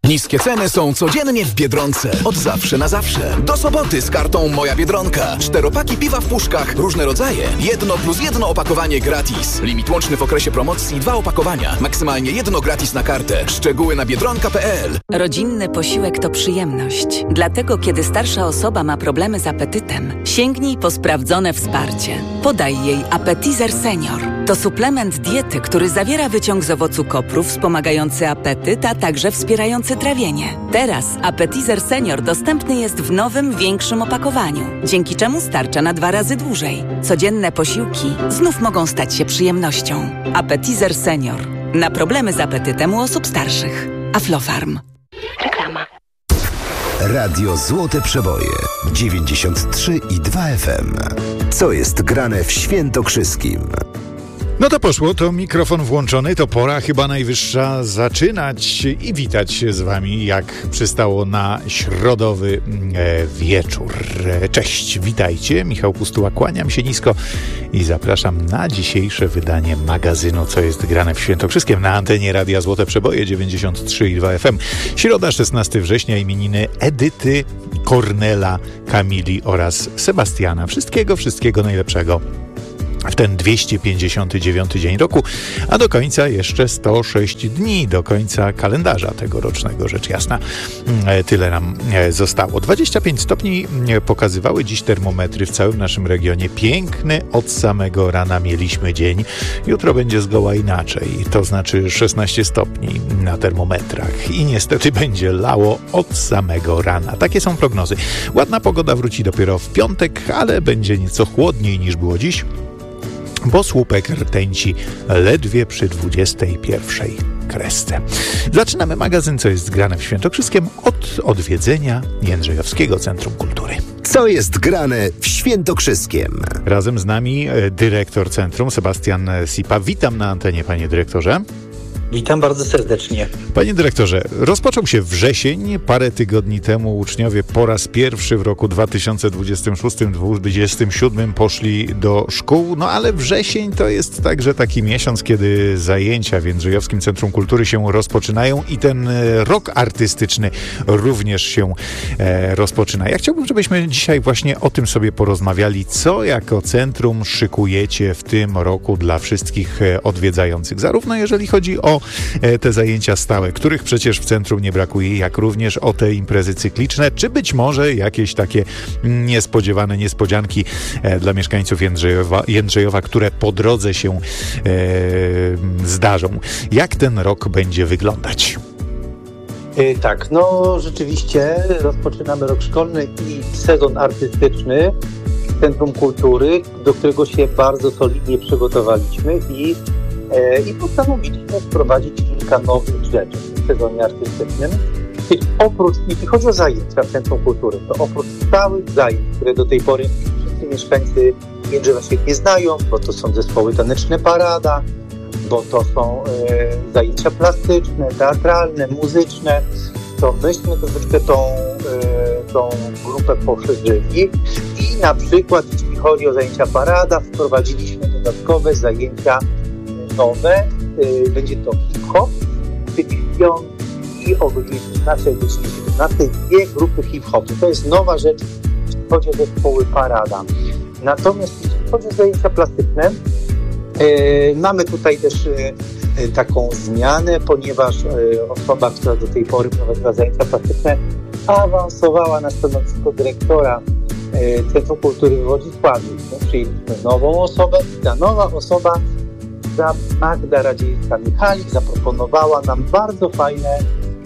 Niskie ceny są codziennie w Biedronce. Od zawsze na zawsze. Do soboty z kartą Moja Biedronka. 4-paki piwa w puszkach, różne rodzaje. 1+1 opakowanie gratis. Limit łączny w okresie promocji 2 opakowania. Maksymalnie 1 gratis na kartę. Szczegóły na biedronka.pl. Rodzinny posiłek to przyjemność. Dlatego, kiedy starsza osoba ma problemy z apetytem, sięgnij po sprawdzone wsparcie. Podaj jej Appetizer Senior. To suplement diety, który zawiera wyciąg z owocu kopru wspomagający apetyt, a także wspierający trawienie. Teraz Appetizer Senior dostępny jest w nowym, większym opakowaniu, dzięki czemu starcza na 2 razy dłużej. Codzienne posiłki znów mogą stać się przyjemnością. Appetizer Senior. Na problemy z apetytem u osób starszych. Aflofarm. Reklama. Radio Złote Przeboje 93,2 FM. Co jest grane w Świętokrzyskim? No to poszło, to mikrofon włączony, to pora chyba najwyższa zaczynać i witać się z wami, jak przystało na środowy wieczór. Cześć, witajcie, Michał Pustuła, kłaniam się nisko i zapraszam na dzisiejsze wydanie magazynu Co jest grane w Świętokrzyskiem na antenie Radia Złote Przeboje 93,2 FM. Środa, 16 września, imieniny Edyty, Kornela, Kamili oraz Sebastiana. Wszystkiego najlepszego w ten 259 dzień roku, a do końca jeszcze 106 dni, do końca kalendarza tegorocznego, rzecz jasna. Tyle nam zostało. 25 stopni pokazywały dziś termometry w całym naszym regionie. Piękny od samego rana mieliśmy dzień. Jutro będzie zgoła inaczej, to znaczy 16 stopni na termometrach i niestety będzie lało od samego rana. Takie są prognozy. Ładna pogoda wróci dopiero w piątek, ale będzie nieco chłodniej niż było dziś, bo słupek rtęci ledwie przy 21 kresce. Zaczynamy magazyn Co jest grane w Świętokrzyskiem od odwiedzenia Jędrzejowskiego Centrum Kultury. Co jest grane w Świętokrzyskiem? Razem z nami dyrektor centrum Sebastian Sipa. Witam na antenie, panie dyrektorze. Witam bardzo serdecznie. Panie dyrektorze, rozpoczął się wrzesień. Parę tygodni temu uczniowie po raz pierwszy w roku 2026-2027 poszli do szkół. No ale wrzesień to jest także taki miesiąc, kiedy zajęcia w Jędrzejowskim Centrum Kultury się rozpoczynają i ten rok artystyczny również się rozpoczyna. Ja chciałbym, żebyśmy dzisiaj właśnie o tym sobie porozmawiali, co jako centrum szykujecie w tym roku dla wszystkich odwiedzających. Zarówno jeżeli chodzi o te zajęcia stałe, których przecież w centrum nie brakuje, jak również o te imprezy cykliczne, czy być może jakieś takie niespodziewane niespodzianki dla mieszkańców Jędrzejowa, które po drodze się zdarzą. Jak ten rok będzie wyglądać? Tak, no rzeczywiście rozpoczynamy rok szkolny i sezon artystyczny w Centrum Kultury, do którego się bardzo solidnie przygotowaliśmy i postanowiliśmy wprowadzić kilka nowych rzeczy w sezonie artystycznym. Jeśli chodzi o zajęcia w Centrum Kultury, to oprócz stałych zajęć, które do tej pory wszyscy mieszkańcy Jędrzejowa świetnie znają, bo to są zespoły taneczne Parada, bo to są zajęcia plastyczne, teatralne, muzyczne, to myśmy troszeczkę tą grupę poszerzyli i na przykład jeśli chodzi o zajęcia Parada, wprowadziliśmy dodatkowe zajęcia nowe, będzie to hip-hop, świąt i o godzinie 16 i godzinie 17 2 grupy hip-hopu. To jest nowa rzecz, jeśli chodzi o zespoły Parada. Natomiast jeśli chodzi o zajęcia plastyczne, mamy tutaj też taką zmianę, ponieważ osoba, która do tej pory prowadziła zajęcia plastyczne, awansowała na stanowisko dyrektora Centrum Kultury w Wodzisławiu. Przyjęliśmy nową osobę i ta nowa osoba, Magda Radziejewska-Michalik, zaproponowała nam bardzo fajne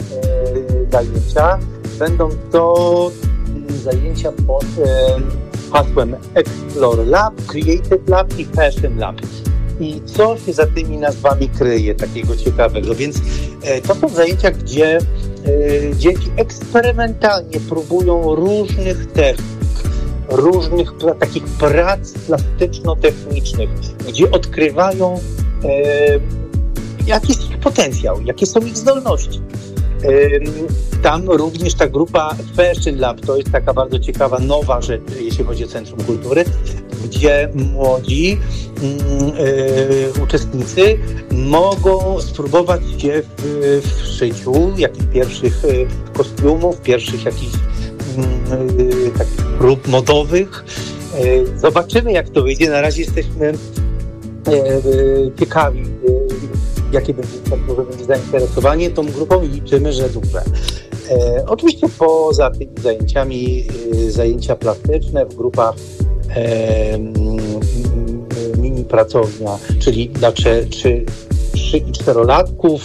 zajęcia. Będą to zajęcia pod hasłem Explore Lab, Creative Lab i Fashion Lab. I co się za tymi nazwami kryje takiego ciekawego? Więc to są zajęcia, gdzie dzieci eksperymentalnie próbują różnych technik, różnych takich prac plastyczno-technicznych, gdzie odkrywają jaki jest ich potencjał, jakie są ich zdolności. Tam również ta grupa Fashion Lab to jest taka bardzo ciekawa, nowa rzecz, jeśli chodzi o Centrum Kultury, gdzie młodzi uczestnicy mogą spróbować się w szyciu jakichś pierwszych kostiumów, pierwszych jakichś takich prób modowych. Zobaczymy, jak to wyjdzie. Na razie jesteśmy ciekawi, jakie będzie zainteresowanie tą grupą i liczymy, że duże. Oczywiście poza tymi zajęciami, zajęcia plastyczne w grupach mini pracownia, czyli dla 3 i 4-latków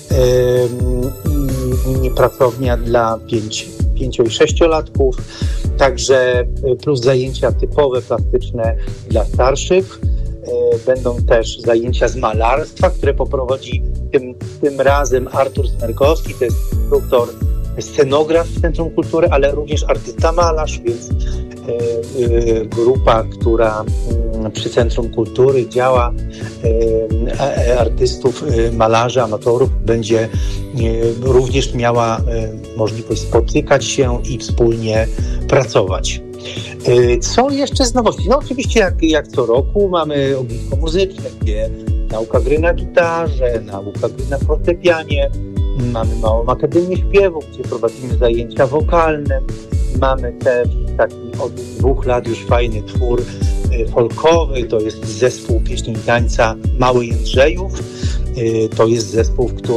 i mini pracownia dla 5 i 6-latków, także plus zajęcia typowe plastyczne dla starszych. Będą też zajęcia z malarstwa, które poprowadzi tym razem Artur Smerkowski, to jest instruktor, scenograf w Centrum Kultury, ale również artysta malarz, więc grupa, która przy Centrum Kultury działa, artystów, malarzy, amatorów, będzie również miała możliwość spotykać się i wspólnie pracować. Co jeszcze z nowości? No oczywiście jak co roku mamy ognisko muzyczne, gdzie nauka gry na gitarze, nauka gry na fortepianie, mamy Małą Akademię Śpiewu, gdzie prowadzimy zajęcia wokalne, mamy też taki od 2 lat już fajny twór folkowy, to jest zespół pieśni i tańca Mały Jędrzejów, to jest zespół, który